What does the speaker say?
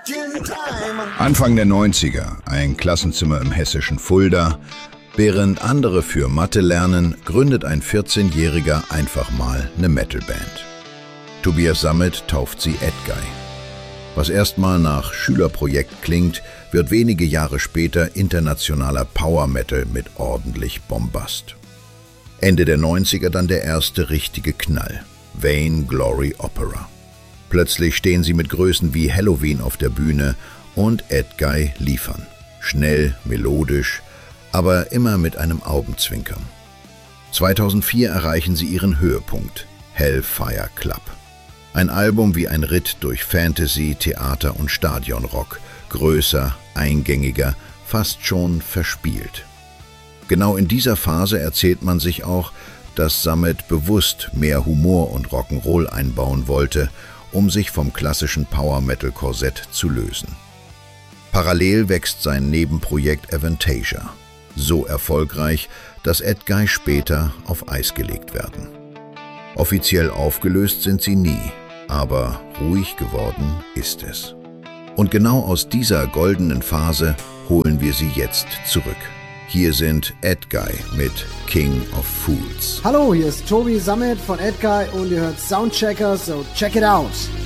Anfang der 90er, ein Klassenzimmer im hessischen Fulda. Während andere für Mathe lernen, gründet ein 14-Jähriger einfach mal eine Metalband. Tobias Sammet tauft sie Edguy. Was erstmal nach Schülerprojekt klingt, wird wenige Jahre später internationaler Power Metal mit ordentlich Bombast. Ende der 90er dann der erste richtige Knall, Vain Glory Opera. Plötzlich stehen sie mit Größen wie Helloween auf der Bühne und Edguy liefern. Schnell, melodisch, aber immer mit einem Augenzwinkern. 2004 erreichen sie ihren Höhepunkt, Hellfire Club. Ein Album wie ein Ritt durch Fantasy, Theater und Stadionrock, größer, eingängiger, fast schon verspielt. Genau in dieser Phase erzählt man sich auch, dass Sammet bewusst mehr Humor und Rock'n'Roll einbauen wollte, um sich vom klassischen Power-Metal-Korsett zu lösen. Parallel wächst sein Nebenprojekt Avantasia, so erfolgreich, dass Edguy später auf Eis gelegt werden. Offiziell aufgelöst sind sie nie, aber ruhig geworden ist es. Und genau aus dieser goldenen Phase holen wir sie jetzt zurück. Hier sind Edguy mit King of Fools. Hallo, hier ist Tobi Sammet von Edguy und ihr hört Soundchecker, so check it out.